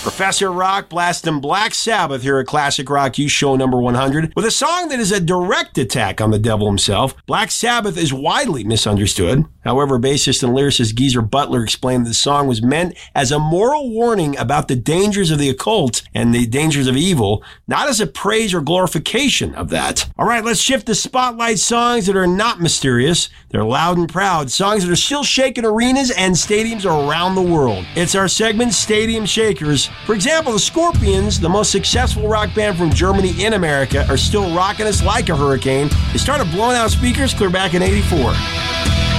Professor Rock blasting Black Sabbath here at Classic Rock U Show number 100 with a song that is a direct attack on the devil himself. Black Sabbath is widely misunderstood. However, bassist and lyricist Geezer Butler explained that the song was meant as a moral warning about the dangers of the occult and the dangers of evil, not as a praise or glorification of that. All right, let's shift to spotlight songs that are not mysterious. They're loud and proud, songs that are still shaking arenas and stadiums around the world. It's our segment, Stadium Shakers. For example, the Scorpions, the most successful rock band from Germany in America, are still rocking us like a hurricane. They started blowing out speakers clear back in '84.